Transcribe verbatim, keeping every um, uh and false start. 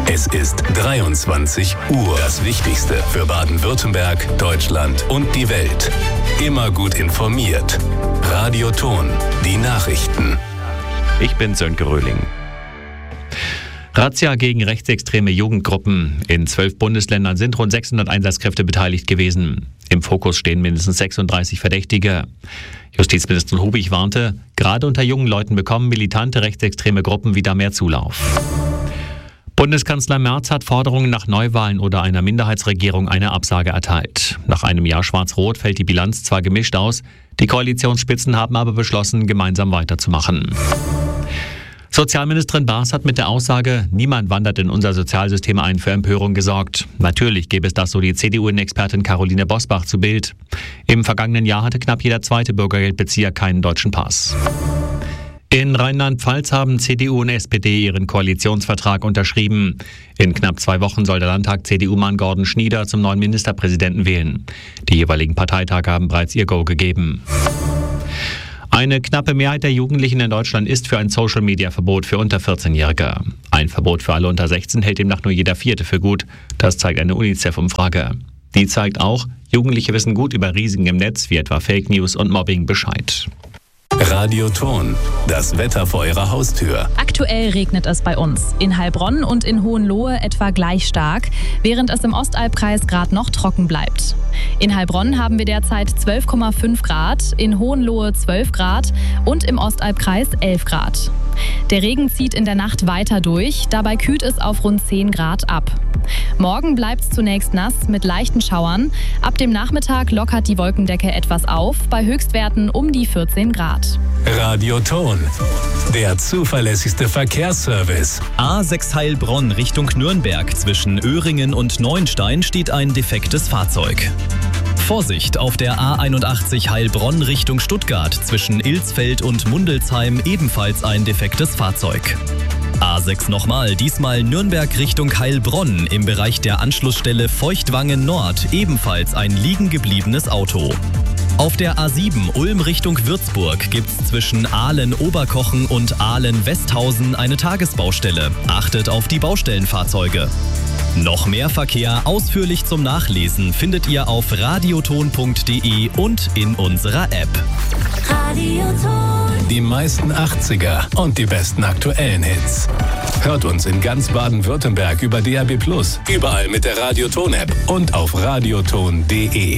Es ist dreiundzwanzig Uhr. Das Wichtigste für Baden-Württemberg, Deutschland und die Welt. Immer gut informiert. Radio Ton, die Nachrichten. Ich bin Sönke Röhling. Razzia gegen rechtsextreme Jugendgruppen. In zwölf Bundesländern sind rund sechshundert Einsatzkräfte beteiligt gewesen. Im Fokus stehen mindestens sechsunddreißig Verdächtige. Justizministerin Hubig warnte, gerade unter jungen Leuten bekommen militante rechtsextreme Gruppen wieder mehr Zulauf. Bundeskanzler Merz hat Forderungen nach Neuwahlen oder einer Minderheitsregierung eine Absage erteilt. Nach einem Jahr Schwarz-Rot fällt die Bilanz zwar gemischt aus, die Koalitionsspitzen haben aber beschlossen, gemeinsam weiterzumachen. Sozialministerin Baas hat mit der Aussage, niemand wandert in unser Sozialsystem ein, für Empörung gesorgt. Natürlich gäbe es das, so die C D U-Expertin Caroline Bosbach zu Bild. Im vergangenen Jahr hatte knapp jeder zweite Bürgergeldbezieher keinen deutschen Pass. In Rheinland-Pfalz haben C D U und S P D ihren Koalitionsvertrag unterschrieben. In knapp zwei Wochen soll der Landtag C D U-Mann Gordon Schnieder zum neuen Ministerpräsidenten wählen. Die jeweiligen Parteitage haben bereits ihr Go gegeben. Eine knappe Mehrheit der Jugendlichen in Deutschland ist für ein Social-Media-Verbot für unter vierzehnjährige. Ein Verbot für alle unter sechzehn hält demnach nur jeder Vierte für gut. Das zeigt eine UNICEF-Umfrage. Die zeigt auch, Jugendliche wissen gut über Risiken im Netz, wie etwa Fake News und Mobbing, Bescheid. Radio Ton, das Wetter vor Ihrer Haustür. Aktuell regnet es bei uns. In Heilbronn und in Hohenlohe etwa gleich stark, während es im Ostalbkreis gerade noch trocken bleibt. In Heilbronn haben wir derzeit zwölf Komma fünf Grad, in Hohenlohe zwölf Grad und im Ostalbkreis elf Grad. Der Regen zieht in der Nacht weiter durch, dabei kühlt es auf rund zehn Grad ab. Morgen bleibt es zunächst nass mit leichten Schauern. Ab dem Nachmittag lockert die Wolkendecke etwas auf, bei Höchstwerten um die vierzehn Grad. Radio Ton, der zuverlässigste Verkehrsservice. A sechs Heilbronn Richtung Nürnberg. Zwischen Öhringen und Neuenstein steht ein defektes Fahrzeug. Vorsicht, auf der A einundachtzig Heilbronn Richtung Stuttgart. Zwischen Ilsfeld und Mundelsheim ebenfalls ein defektes Fahrzeug. A sechs nochmal, diesmal Nürnberg Richtung Heilbronn. Im Bereich der Anschlussstelle Feuchtwangen Nord ebenfalls ein liegen gebliebenes Auto. Auf der A sieben Ulm Richtung Würzburg gibt's zwischen Ahlen-Oberkochen und Ahlen-Westhausen eine Tagesbaustelle. Achtet auf die Baustellenfahrzeuge. Noch mehr Verkehr ausführlich zum Nachlesen findet ihr auf radioton punkt de und in unserer App. Radioton. Die meisten achtziger und die besten aktuellen Hits. Hört uns in ganz Baden-Württemberg über D A B plus, überall mit der Radioton-App und auf radioton punkt de.